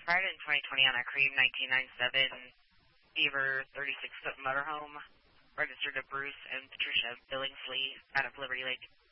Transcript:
inquired in 2020 on a Cream 1997 Beaver 36-foot motorhome registered to Bruce and Patricia Billingsley out of Liberty Lake.